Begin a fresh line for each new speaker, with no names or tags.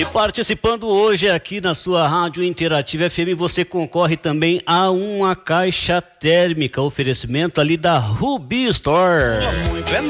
E participando hoje aqui na sua Rádio Interativa FM, você concorre também a uma caixa térmica, oferecimento ali da Ruby Store.